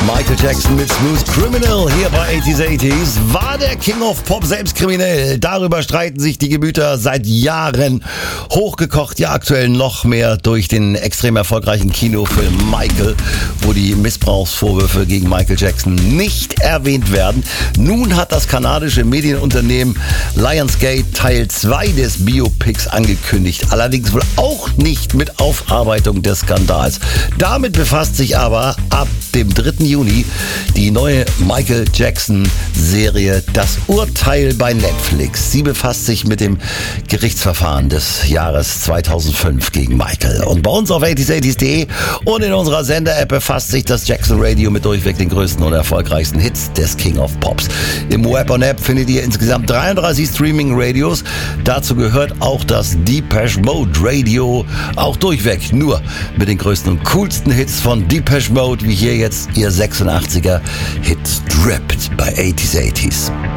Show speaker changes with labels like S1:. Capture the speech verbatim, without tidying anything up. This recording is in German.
S1: Michael Jackson mit Smooth Criminal hier bei achtziger achtziger. War der King of Pop selbst kriminell? Darüber streiten sich die Gemüter seit Jahren. Hochgekocht, ja aktuell noch mehr durch den extrem erfolgreichen Kinofilm Michael, wo die Missbrauchsvorwürfe gegen Michael Jackson nicht erwähnt werden. Nun hat das kanadische Medienunternehmen Lionsgate Teil zwei des Biopics angekündigt. Allerdings wohl auch nicht mit Aufarbeitung des Skandals. Damit befasst sich aber ab dem dritten Juni die neue Michael Jackson Serie Das Urteil bei Netflix. Sie befasst sich mit dem Gerichtsverfahren des Jahres zweitausendfünf gegen Michael. Und bei uns auf achtziger achtziger punkt de und in unserer Sender-App befasst sich das Jackson Radio mit durchweg den größten und erfolgreichsten Hits des King of Pops. Im Web und App findet ihr insgesamt dreiunddreißig Streaming-Radios. Dazu gehört auch das Depeche Mode Radio. Auch durchweg nur mit den größten und coolsten Hits von Depeche Mode, wie hier jetzt ihr sechsundachtziger Hit Dripped bei achtziger achtziger.